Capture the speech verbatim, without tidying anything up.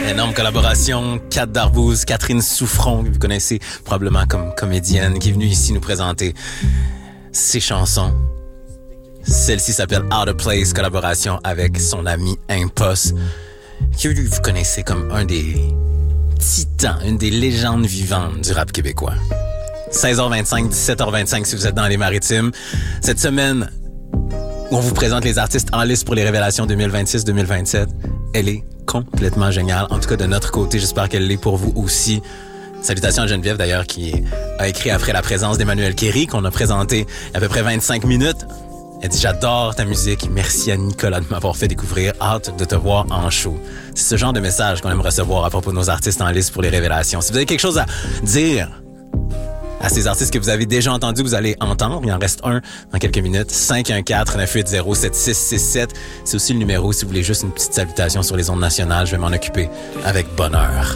Énorme collaboration, Kat Darbouze, Catherine Souffron, que vous connaissez probablement comme comédienne, qui est venue ici nous présenter ses chansons. Celle-ci s'appelle Out of Place, collaboration avec son ami Impost, qui vous connaissez comme un des titans, une des légendes vivantes du rap québécois. seize heures vingt-cinq, dix-sept heures vingt-cinq si vous êtes dans les Maritimes. Cette semaine, où on vous présente les artistes en liste pour les révélations deux mille vingt-six deux mille vingt-sept, elle est complètement géniale. En tout cas, de notre côté, j'espère qu'elle l'est pour vous aussi. Salutations à Geneviève, d'ailleurs, qui a écrit après la présence d'Emmanuel Kéry, qu'on a présenté il y a à peu près vingt-cinq minutes. Elle dit « J'adore ta musique. Merci à Nicolas de m'avoir fait découvrir. Hâte de te voir en show. » C'est ce genre de message qu'on aime recevoir à propos de nos artistes en liste pour les révélations. Si vous avez quelque chose à dire à ces artistes que vous avez déjà entendus, vous allez entendre. Il en reste un dans quelques minutes. cinq un quatre, neuf huit zéro, sept six six sept. C'est aussi le numéro si vous voulez juste une petite salutation sur les ondes nationales. Je vais m'en occuper avec bonheur.